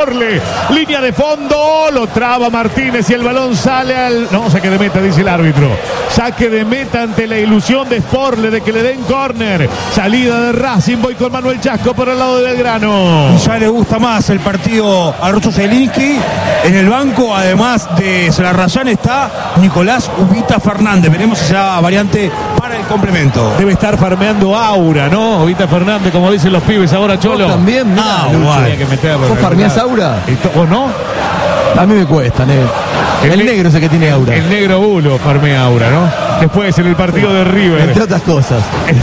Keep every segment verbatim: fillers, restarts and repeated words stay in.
Sporle. Línea de fondo, lo traba Martínez y el balón sale al... No, saque de meta, dice el árbitro. Saque de meta ante la ilusión de Sporle de que le den córner. Salida de Racing, voy con Manuel Chasco por el lado de Belgrano. Ya le gusta más el partido a Rucho Zielinski. En el banco, además de Celarrayán, está Nicolás Ubita Fernández. Veremos esa variante para el complemento. Debe estar farmeando Aura, ¿no? Ubita Fernández, como dicen los pibes ahora, Cholo. ¿Vos también? Mirá, ah, guay. ¿Vos farmeás Aura? ¿O no? A mí me cuesta, negro. El, el negro es el que tiene Aura. El negro bulo farmea Aura, ¿no? Después en el partido de River. Entre otras cosas.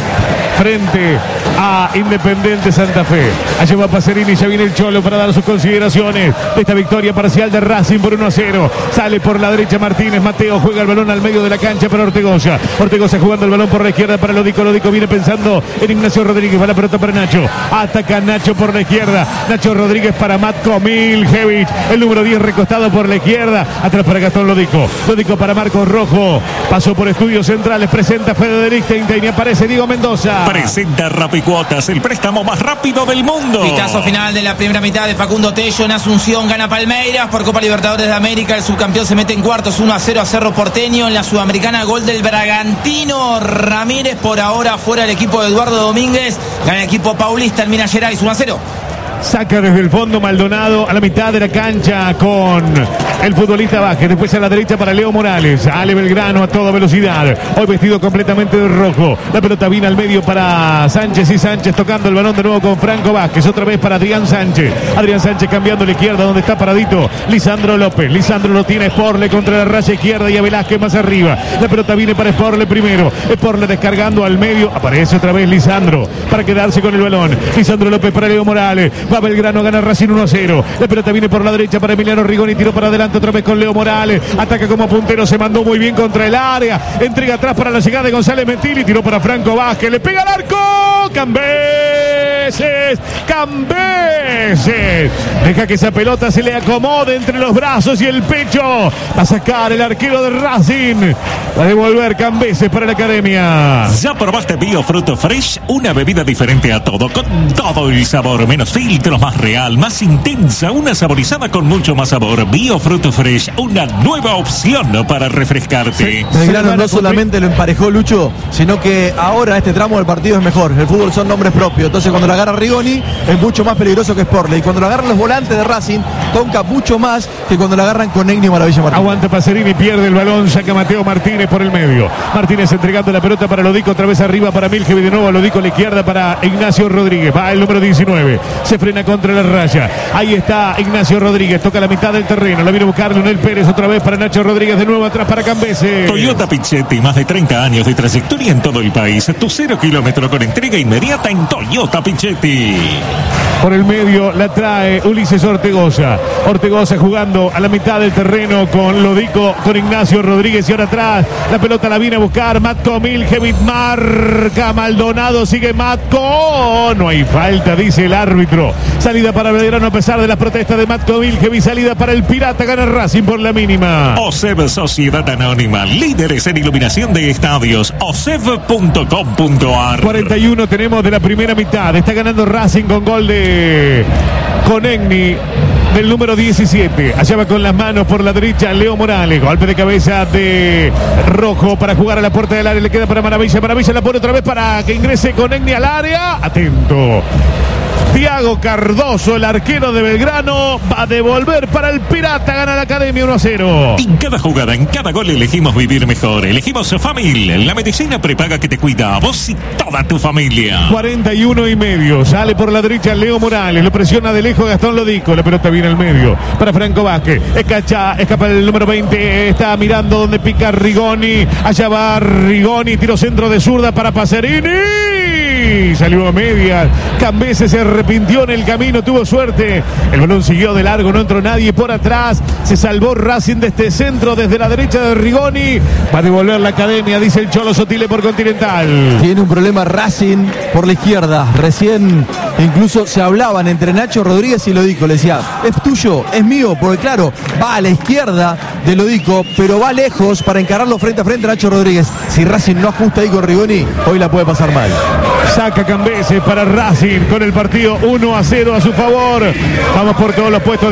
Frente a Independiente Santa Fe. Allá va Pacerini, ya viene el Cholo para dar sus consideraciones de esta victoria parcial de Racing por uno a cero. Sale por la derecha Martínez, Mateo juega el balón al medio de la cancha para Ortegoza. Ortegoza jugando el balón por la izquierda para Lodico. Lodico viene pensando en Ignacio Rodríguez, va la pelota para Nacho. Ataca Nacho por la izquierda. Nacho Rodríguez para Matko Miljevic, el número diez recostado por la izquierda. Atrás para Gastón Lodico. Lodico para Marcos Rojo. Pasó por Estudios Centrales, presenta Fede Lichtenstein y aparece Diego Mendoza. Presenta Rapicuotas, el préstamo más rápido del mundo. Pitazo final de la primera mitad de Facundo Tello en Asunción. Gana Palmeiras por Copa Libertadores de América. El subcampeón se mete en cuartos, uno a cero a Cerro Porteño. En la Sudamericana, gol del Bragantino. Ramírez por ahora fuera del equipo de Eduardo Domínguez. Gana el equipo paulista en Minas Gerais, uno a cero. Saca desde el fondo Maldonado a la mitad de la cancha con el futbolista Vázquez. Después a la derecha para Leo Morales. Ale Belgrano a toda velocidad. Hoy vestido completamente de rojo. La pelota viene al medio para Sánchez y Sánchez tocando el balón de nuevo con Franco Vázquez. Otra vez para Adrián Sánchez. Adrián Sánchez cambiando a la izquierda donde está paradito Lisandro López. Lisandro lo tiene Sporle contra la raya izquierda y a Velázquez más arriba. La pelota viene para Sporle primero. Sporle descargando al medio. Aparece otra vez Lisandro para quedarse con el balón. Lisandro López para Leo Morales. Va Belgrano, gana Racing uno a cero. La pelota viene por la derecha para Emiliano Rigoni. Tiró para adelante otra vez con Leo Morales. Ataca como puntero. Se mandó muy bien contra el área. Entrega atrás para la llegada de González Mentili. Tiró para Franco Vázquez. Le pega al arco. Cambeses. Cambeses. Deja que esa pelota se le acomode entre los brazos y el pecho. Va a sacar el arquero de Racing. Va a devolver Cambeses para la academia. ¿Ya probaste Biofruto Fresh? Una bebida diferente a todo, con todo el sabor, menos filtros, más real, más intensa, una saborizada con mucho más sabor. Biofruto Fresh, una nueva opción para refrescarte. Sí, Belgrano no solamente lo emparejó Lucho, sino que ahora este tramo del partido es mejor. El fútbol son nombres propios. Entonces cuando lo agarra Rigoni es mucho más peligroso que Sporle. Y cuando lo agarran los volantes de Racing, toca mucho más que cuando lo agarran con Negni o Maravilla Martínez. Aguanta Pacerini, pierde el balón, saca Mateo Martínez por el medio. Martínez entregando la pelota para Lodico, otra vez arriba para Miljevic, de nuevo Lodico a la izquierda para Ignacio Rodríguez. Va el número diecinueve. Se frena contra la raya. Ahí está Ignacio Rodríguez, toca la mitad del terreno. La viene a buscar Leonel Pérez, otra vez para Nacho Rodríguez, de nuevo atrás para Cambeses. Toyota Pichetti, más de treinta años de trayectoria en todo el país. Tu cero kilómetro con entrega inmediata en Toyota Pichetti. Por el medio la trae Ulises Ortegoza. Ortegoza jugando a la mitad del terreno con Lodico, con Ignacio Rodríguez. Y ahora atrás la pelota la viene a buscar Matko Miljevic. Marca Maldonado, sigue Matko. No hay falta, dice el árbitro. Salida para Belgrano a pesar de las protestas de Matko Miljevic. Salida para el Pirata, gana Racing por la mínima. OSEB Sociedad Anónima, líderes en iluminación de estadios. O S E B punto com punto a r. cuarenta y uno tenemos de la primera mitad. Está ganando Racing con gol de Conegni, del número diecisiete. Allá va con las manos por la derecha Leo Morales. Golpe de cabeza de Rojo para jugar a la puerta del área. Le queda para Maravilla. Maravilla la pone otra vez para que ingrese Conegni al área. Atento. Thiago Cardoso, el arquero de Belgrano, va a devolver para el Pirata. Gana la Academia uno a cero. En cada jugada, en cada gol elegimos vivir mejor. Elegimos Famil, la medicina prepaga que te cuida a vos y toda tu familia. cuarenta y uno y medio. Sale por la derecha Leo Morales. Lo presiona de lejos Gastón Lodico. La pelota viene al medio para Franco Vázquez. Escacha, escapa el número veinte. Está mirando donde pica Rigoni. Allá va Rigoni. Tiro centro de zurda para Pacerini. Salió a medias. Cambeses se arrepintió en el camino, tuvo suerte. El balón siguió de largo, no entró nadie por atrás. Se salvó Racing de este centro desde la derecha de Rigoni. Va a devolver la Academia, dice el Cholo Sotile por Continental. Tiene un problema Racing por la izquierda. Recién incluso se hablaban entre Nacho Rodríguez y Lodico. Le decía, es tuyo, es mío, porque claro, va a la izquierda de Lodico, pero va lejos para encararlo frente a frente a Nacho Rodríguez. Si Racing no ajusta ahí con Rigoni, hoy la puede pasar mal. Saca Cambeses para Racing con el partido uno a cero a su favor. Vamos por todos los puestos de